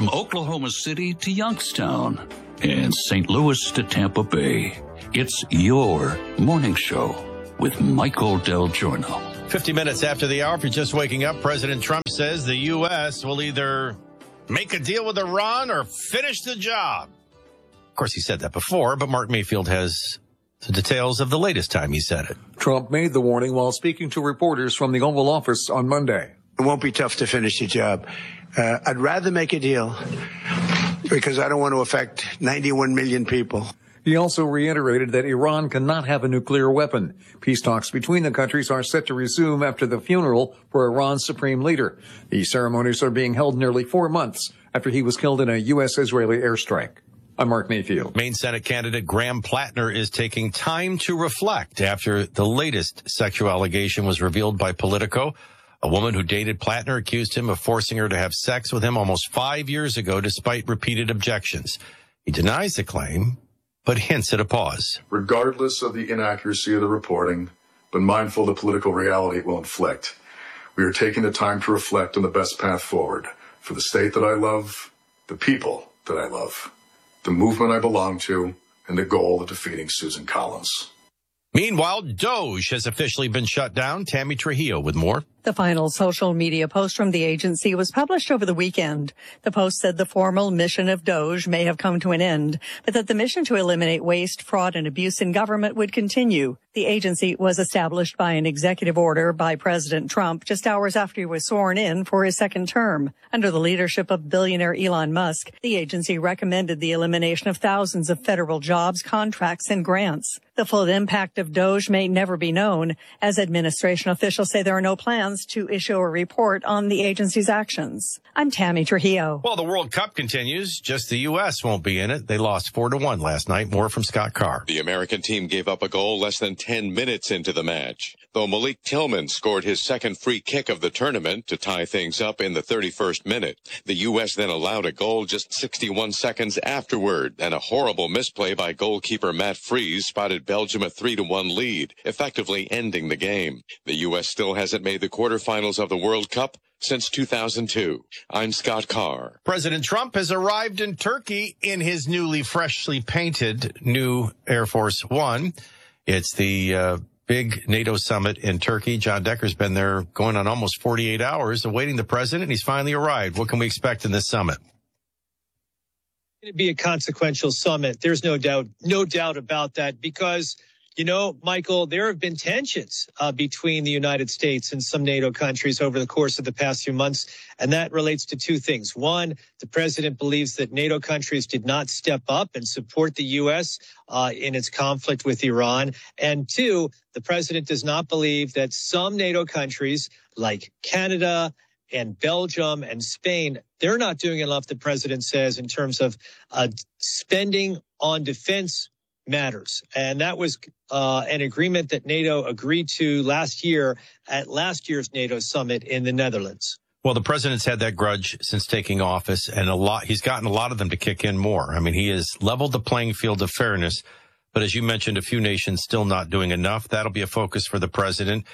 From Oklahoma City to Youngstown and St. Louis to Tampa Bay, it's your morning show with Michael Del Giorno. 50 minutes after the hour, if you're just waking up, President Trump says the U.S. will either make a deal with Iran or finish the job. Of course, he said that before, but Mark Mayfield has the details of the latest time he said it. Trump made the warning while speaking to reporters from the Oval Office on Monday. It won't be tough to finish the job. I'd rather make a deal because I don't want to affect 91 million people. He also reiterated that Iran cannot have a nuclear weapon. Peace talks between the countries are set to resume after the funeral for Iran's supreme leader. These ceremonies are being held nearly 4 months after he was killed in a U.S.-Israeli airstrike. I'm Mark Mayfield. Maine Senate candidate Graham Plattner is taking time to reflect after the latest sexual allegation was revealed by Politico. A woman who dated Plattner accused him of forcing her to have sex with him almost 5 years ago, despite repeated objections. He denies the claim, but hints at a pause. Regardless of the inaccuracy of the reporting, but mindful of the political reality it will inflict, we are taking the time to reflect on the best path forward for the state that I love, the people that I love, the movement I belong to, and the goal of defeating Susan Collins. Meanwhile, Doge has officially been shut down. Tammy Trujillo with more. The final social media post from the agency was published over the weekend. The post said the formal mission of Doge may have come to an end, but that the mission to eliminate waste, fraud, and abuse in government would continue. The agency was established by an executive order by President Trump just hours after he was sworn in for his second term. Under the leadership of billionaire Elon Musk, the agency recommended the elimination of thousands of federal jobs, contracts, and grants. The full impact of Doge may never be known, as administration officials say there are no plans to issue a report on the agency's actions. I'm Tammy Trujillo. Well, the World Cup continues. Just the U.S. won't be in it. They lost 4-1 last night. More from Scott Carr. The American team gave up a goal less than 10 minutes into the match, though Malik Tillman scored his second free kick of the tournament to tie things up in the 31st minute. The U.S. then allowed a goal just 61 seconds afterward, and a horrible misplay by goalkeeper Matt Freese spotted Belgium a 3-1 lead, effectively ending the game. The U.S. still hasn't made the quarterfinals of the World Cup since 2002. I'm Scott Carr. President Trump has arrived in Turkey in his freshly painted new Air Force One. It's the big NATO summit in Turkey. John Decker's been there going on almost 48 hours awaiting the president. He's finally arrived. What can we expect in this summit? It's going to be a consequential summit. There's no doubt about that, because you know, Michael, there have been tensions between the United States and some NATO countries over the course of the past few months, and that relates to two things. One, the president believes that NATO countries did not step up and support the U.S. In its conflict with Iran. And two, the president does not believe that some NATO countries like Canada and Belgium and Spain, they're not doing enough, the president says, in terms of spending on defense matters. And that was an agreement that NATO agreed to last year at last year's NATO summit in the Netherlands. Well, the president's had that grudge since taking office, and he's gotten a lot of them to kick in more. I mean, he has leveled the playing field of fairness, but as you mentioned, a few nations still not doing enough. That'll be a focus for the president.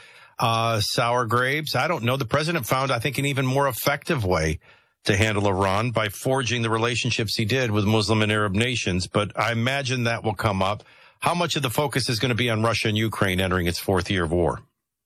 Sour grapes, I don't know. The president found, I think, an even more effective way to handle Iran by forging the relationships he did with Muslim and Arab nations. But I imagine that will come up. How much of the focus is going to be on Russia and Ukraine entering its fourth year of war?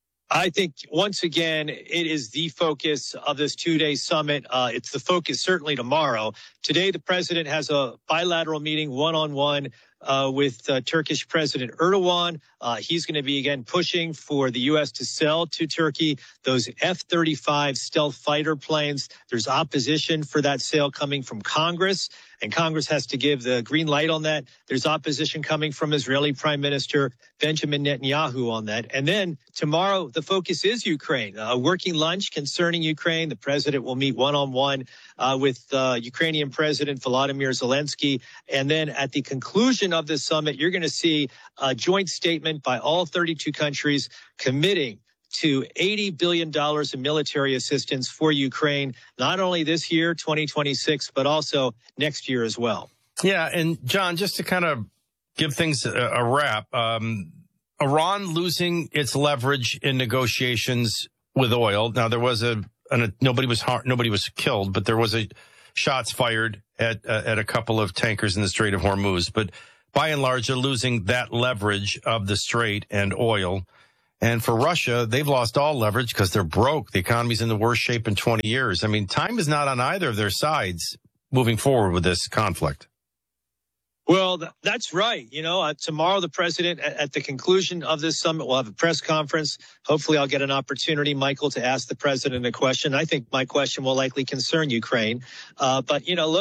I think, once again, it is the focus of this two-day summit. It's the focus certainly tomorrow. Today, the president has a bilateral meeting one-on-one with Turkish President Erdogan. He's going to be, again, pushing for the U.S. to sell to Turkey those F-35 stealth fighter planes. There's opposition for that sale coming from Congress, and Congress has to give the green light on that. There's opposition coming from Israeli Prime Minister Benjamin Netanyahu on that. And then tomorrow, the focus is Ukraine. A working lunch concerning Ukraine. The president will meet one-on-one with Ukrainian President Volodymyr Zelensky. And then at the conclusion of this summit, you're going to see a joint statement by all 32 countries committing to $80 billion in military assistance for Ukraine, not only this year, 2026, but also next year as well. Yeah, and John, just to kind of give things a wrap, Iran losing its leverage in negotiations with oil. Now, there was nobody was killed, but there was a shots fired at a couple of tankers in the Strait of Hormuz. But by and large, they're losing that leverage of the Strait and oil. And for Russia, they've lost all leverage because they're broke. The economy's in the worst shape in 20 years. I mean, time is not on either of their sides moving forward with this conflict. Well, that's right. Tomorrow the president, at the conclusion of this summit, will have a press conference. Hopefully I'll get an opportunity, Michael, to ask the president a question. I think my question will likely concern Ukraine. But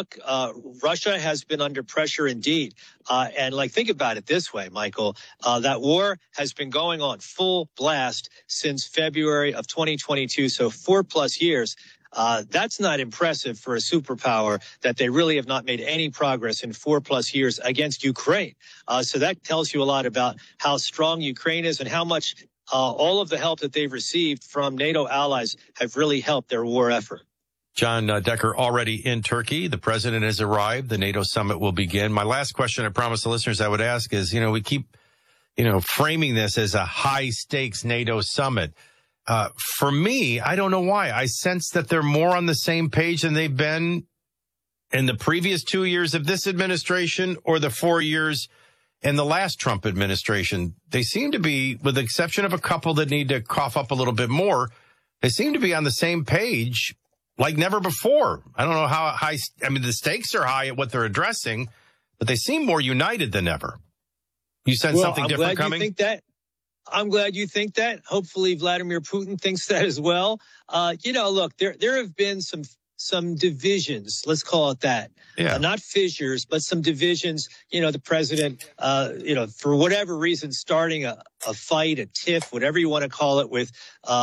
Russia has been under pressure indeed. And think about it this way, Michael, that war has been going on full blast since February of 2022. So 4+ years. That's not impressive for a superpower that they really have not made any progress in 4+ years against Ukraine. So that tells you a lot about how strong Ukraine is and how much all of the help that they've received from NATO allies have really helped their war effort. John Decker already in Turkey. The president has arrived. The NATO summit will begin. My last question I promised the listeners I would ask is, we keep, framing this as a high stakes NATO summit. For me, I don't know why. I sense that they're more on the same page than they've been in the previous 2 years of this administration or the 4 years in the last Trump administration. They seem to be, with the exception of a couple that need to cough up a little bit more, they seem to be on the same page like never before. I don't know how high, the stakes are high at what they're addressing, but they seem more united than ever. You sense something different coming? I'm glad you think that. Hopefully Vladimir Putin thinks that as well. Look, there have been some divisions, let's call it that. Yeah. Not fissures, but some divisions. The president, for whatever reason, starting a fight, a tiff, whatever you want to call it, with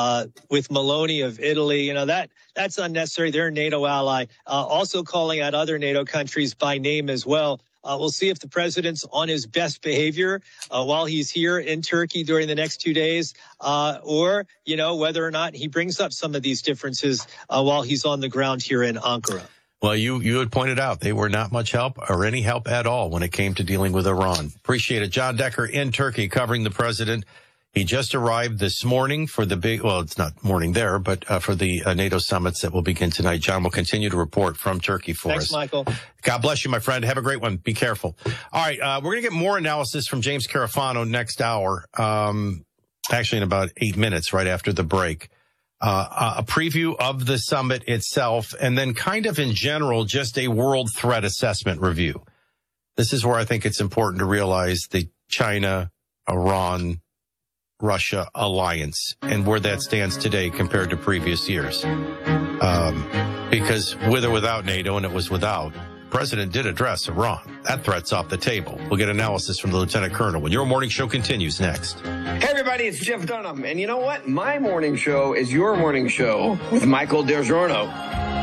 Meloni of Italy. That's unnecessary. They're a NATO ally. Also calling out other NATO countries by name as well. We'll see if the president's on his best behavior while he's here in Turkey during the next 2 days, or whether or not he brings up some of these differences while he's on the ground here in Ankara. Well, you had pointed out they were not much help or any help at all when it came to dealing with Iran. Appreciate it. John Decker in Turkey covering the president. He just arrived this morning for the it's not morning there, but for the NATO summits that will begin tonight. John will continue to report from Turkey for us. Thanks, Michael. God bless you, my friend. Have a great one. Be careful. All right. We're going to get more analysis from James Carafano next hour. Actually in about 8 minutes right after the break. A preview of the summit itself, and then kind of in general, just a world threat assessment review. This is where I think it's important to realize the China, Iran, Russia alliance and where that stands today compared to previous years. Because with or without NATO, and it was without, the president did address Iran. That threat's off the table. We'll get analysis from the Lieutenant Colonel when your morning show continues next. Hey, everybody, it's Jeff Dunham. And you know what? My morning show is your morning show with Michael DelGiorno.